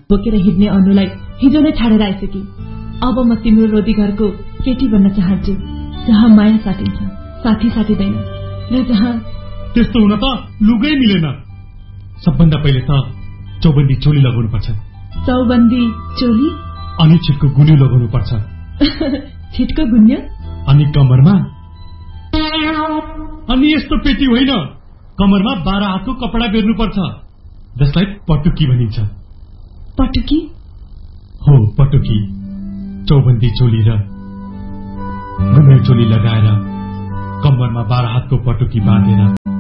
बोकेर हिँड्ने अनुलाई हिजो नै छाडेर आइसके। अब म तिम्रो रोदी घरको केटी बन्न चाहन्छु, जहाँ माया साटिन्छ, साथी साटिँदैन, र जहाँ त्यस्तो हुन त लुगै मिलेन। सबभन्दा पहिले त चौबन्दी चोली लगाउनु पर्छ। चौबन्दी चोली अनि छिटको गुन्यु लगाउनु पर्छ। छिटको गुन्यु अनि कमरमा, अनि यस्तो पेटी होइन, कमरमा 12 हातको कपडा बेर्नु पर्छ, जसलाई पटुकी भनिन्छ। पटुकी? हो, पटुकी। चौबन्दी चोली र गुन्यु चोली लगाएर कम्मरमा 12 हातको पटुकी बाँधेर